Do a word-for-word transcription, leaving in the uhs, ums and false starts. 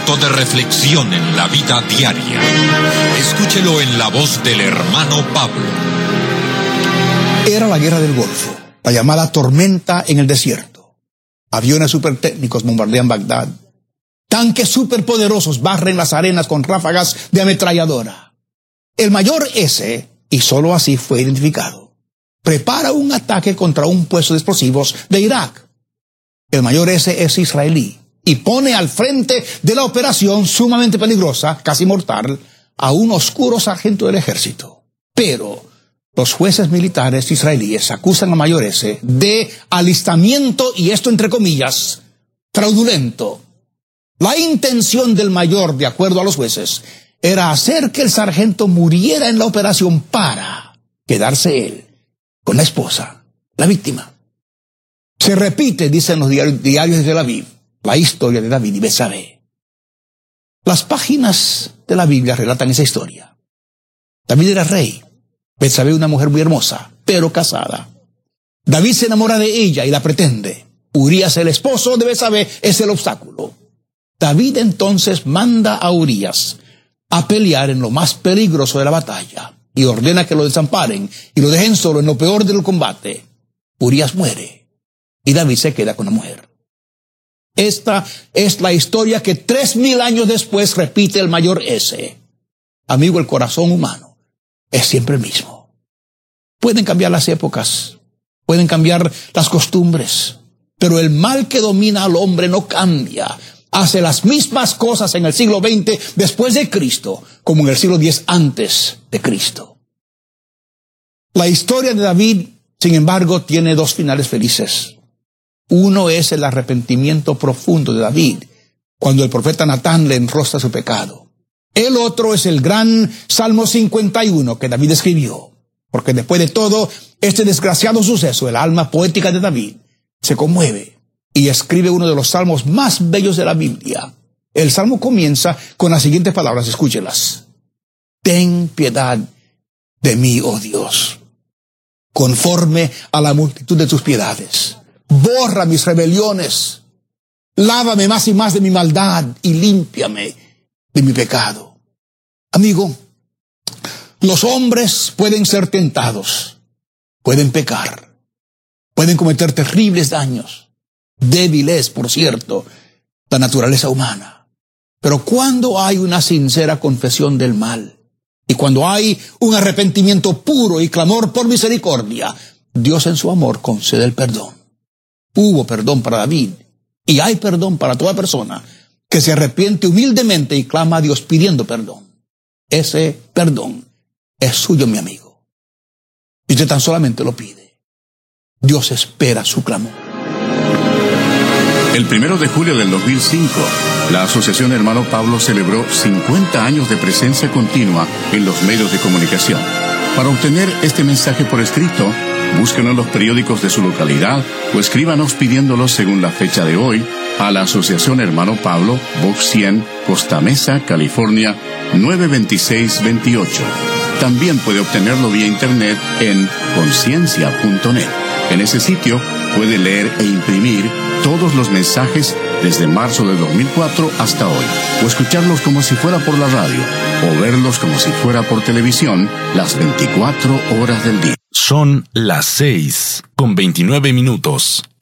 momento de reflexión en la vida diaria. Escúchelo en la voz del hermano Pablo. Era la guerra del Golfo, la llamada tormenta en el desierto. Aviones supertécnicos bombardean Bagdad. Tanques superpoderosos barren las arenas con ráfagas de ametralladora. El mayor S, y solo así fue identificado, prepara un ataque contra un puesto de explosivos de Irak. El mayor S es israelí y pone al frente de la operación sumamente peligrosa, casi mortal, a un oscuro sargento del ejército. Pero los jueces militares israelíes acusan al mayor S de alistamiento, y esto entre comillas, fraudulento. La intención del mayor, de acuerdo a los jueces, era hacer que el sargento muriera en la operación para quedarse él con la esposa, la víctima. Se repite, dicen los diarios, diarios de Tel Aviv, la historia de David y Betsabé. Las páginas de la Biblia relatan esa historia. David era rey, Betsabé una mujer muy hermosa, pero casada. David se enamora de ella y la pretende. Urías, el esposo de Betsabé, es el obstáculo. David entonces manda a Urías a pelear en lo más peligroso de la batalla y ordena que lo desamparen y lo dejen solo en lo peor del combate. Urías muere y David se queda con la mujer. Esta es la historia que tres mil años después repite el mayor S. Amigo, el corazón humano es siempre el mismo. Pueden cambiar las épocas, pueden cambiar las costumbres, pero el mal que domina al hombre no cambia. Hace las mismas cosas en el siglo veinte después de Cristo como en el siglo diez antes de Cristo. La historia de David, sin embargo, tiene dos finales felices. Uno es el arrepentimiento profundo de David, cuando el profeta Natán le enrostra su pecado. El otro es el gran Salmo cincuenta y uno que David escribió, porque después de todo este desgraciado suceso, el alma poética de David se conmueve y escribe uno de los salmos más bellos de la Biblia. El salmo comienza con las siguientes palabras, escúchelas. Ten piedad de mí, oh Dios, conforme a la multitud de tus piedades. Borra mis rebeliones, lávame más y más de mi maldad y límpiame de mi pecado. Amigo, los hombres pueden ser tentados, pueden pecar, pueden cometer terribles daños. Débil es, por cierto, la naturaleza humana. Pero cuando hay una sincera confesión del mal y cuando hay un arrepentimiento puro y clamor por misericordia, Dios en su amor concede el perdón. Hubo perdón para David y hay perdón para toda persona que se arrepiente humildemente y clama a Dios pidiendo perdón. Ese perdón es suyo, mi amigo. Y usted tan solamente lo pide. Dios espera su clamor. El primero de julio del dos mil cinco, la Asociación Hermano Pablo celebró cincuenta años de presencia continua en los medios de comunicación. Para obtener este mensaje por escrito, búsquenos en los periódicos de su localidad o escríbanos pidiéndolo según la fecha de hoy a la Asociación Hermano Pablo, Box cien, Costa Mesa, California, nueve dos seis dos ocho. También puede obtenerlo vía internet en conciencia punto net. En ese sitio puede leer e imprimir todos los mensajes desde marzo de dos mil cuatro hasta hoy, o escucharlos como si fuera por la radio, o verlos como si fuera por televisión las veinticuatro horas del día. Son las seis con veintinueve minutos.